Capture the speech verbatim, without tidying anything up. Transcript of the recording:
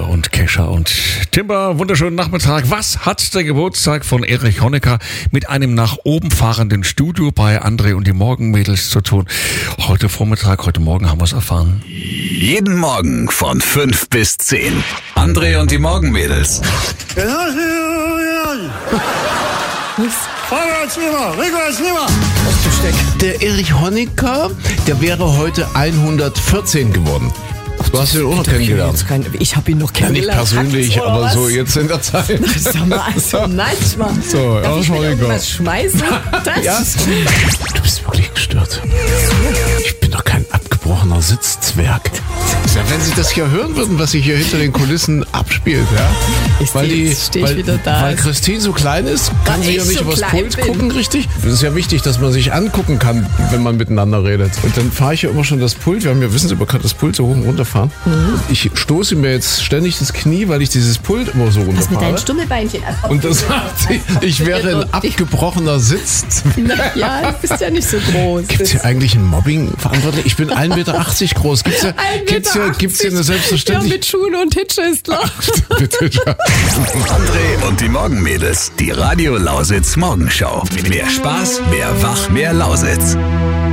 und Kesha und Timber. Wunderschönen Nachmittag. Was hat der Geburtstag von Erich Honecker mit einem nach oben fahrenden Studio bei André und die Morgenmädels zu tun? Heute Vormittag, heute Morgen haben wir es erfahren. Jeden Morgen von fünf bis zehn. André und die Morgenmädels. Der Erich Honecker, der wäre heute hundertvierzehn geworden. Du hast ihn auch noch kennengelernt. Kein, ich habe ihn noch Ja, nicht kennengelernt. persönlich, aber was? so jetzt in der Zeit. Sag mal, also manchmal. So, Darf Erich ich mit Honecker. irgendwas schmeißen? Das Ja. Du bist wirklich gestört. Ich bin doch kein abgebrochener Sitzzwerg. Ja, wenn Sie das hier hören würden, was sich hier hinter den Kulissen abspielt, ja? Ich Weil, seh, die, jetzt steh ich weil, wieder da. weil Christine so klein ist, kann Weil sie ja ich nicht so übers klein Pult bin. gucken, richtig? Es ist ja wichtig, dass man sich angucken kann, wenn man miteinander redet. Und dann fahre ich ja immer schon das Pult, wir haben ja, wissen Sie, man kann das Pult so hoch und runter fahren. Mhm. Ich stoße mir jetzt ständig das Knie, weil ich dieses Pult immer so Was mit deinen runterfahre. Stummelbeinchen? Und das sagt sie, ich wäre ein abgebrochener Sitzzwerg. Ja, du bist ja nicht so groß. Gibt es hier eigentlich ein Mobbing verantwortlich? Ich bin ein Meter achtzig groß. Gibt es hier, gibt's hier, gibt's hier eine Ja, Selbstverständlichkeit? mit Schuhen und Hitche ist klar. Bitte. André und die Morgenmädels. Die Radio Lausitz Morgenschau. Mehr Spaß, mehr Wach, mehr Lausitz.